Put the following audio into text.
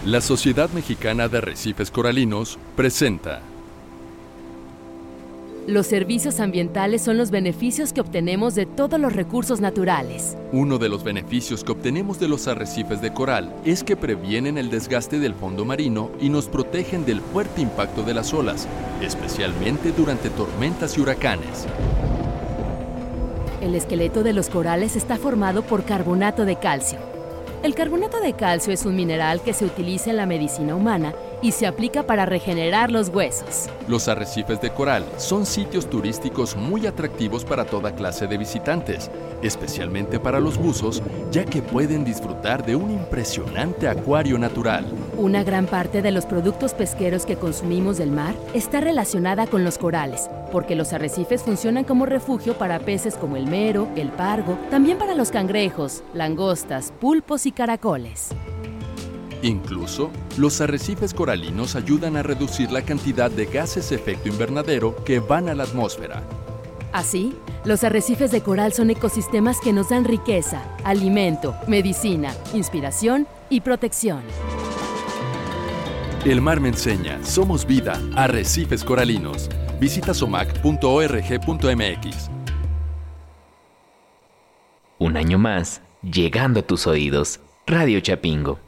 La Sociedad Mexicana de Arrecifes Coralinos presenta. Los servicios ambientales son los beneficios que obtenemos de todos los recursos naturales. Uno de los beneficios que obtenemos de los arrecifes de coral es que previenen el desgaste del fondo marino y nos protegen del fuerte impacto de las olas, especialmente durante tormentas y huracanes. El esqueleto de los corales está formado por carbonato de calcio. El carbonato de calcio es un mineral que se utiliza en la medicina humana y se aplica para regenerar los huesos. Los arrecifes de coral son sitios turísticos muy atractivos para toda clase de visitantes, especialmente para los buzos, ya que pueden disfrutar de un impresionante acuario natural. Una gran parte de los productos pesqueros que consumimos del mar está relacionada con los corales, porque los arrecifes funcionan como refugio para peces como el mero, el pargo, también para los cangrejos, langostas, pulpos y caracoles. Incluso, los arrecifes coralinos ayudan a reducir la cantidad de gases efecto invernadero que van a la atmósfera. Así, los arrecifes de coral son ecosistemas que nos dan riqueza, alimento, medicina, inspiración y protección. El mar me enseña, somos vida, arrecifes coralinos. Visita somac.org.mx. Un año más, llegando a tus oídos, Radio Chapingo.